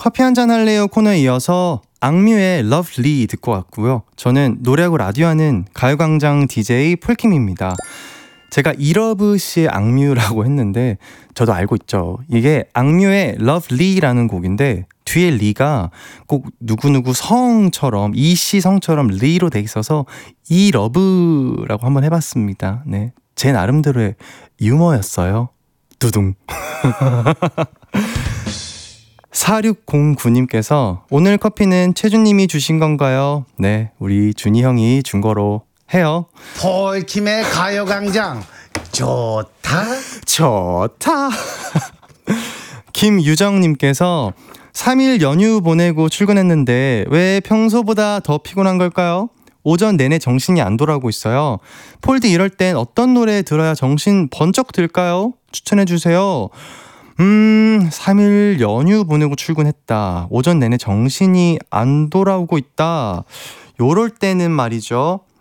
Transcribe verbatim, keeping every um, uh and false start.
커피 한잔 할래요 코너에 이어서 악뮤의 Lovely 듣고 왔고요. 저는 노래하고 라디오 하는 가요광장 디제이 폴킴입니다. 제가 이러브 씨의 악뮤라고 했는데 저도 알고 있죠. 이게 악뮤의 Lovely라는 곡인데 뒤에 리가 꼭 누구누구 성처럼 이씨 성처럼 리로 돼 있어서 이러브라고 한번 해봤습니다. 네, 제 나름대로의 유머였어요. 두둥. 사육공구님께서 오늘 커피는 채준님이 주신 건가요? 네, 우리 준이 형이 준 거로 해요. 폴킴의 가요광장 좋다 좋다. 김유정님께서 삼 일 연휴 보내고 출근했는데 왜 평소보다 더 피곤한 걸까요? 오전 내내 정신이 안 돌아오고 있어요. 폴디 이럴 땐 어떤 노래 들어야 정신 번쩍 들까요? 추천해주세요. 음, 삼 일 연휴 보내고 출근했다. 오전 내내 정신이 안 돌아오고 있다. 요럴 때는 말이죠.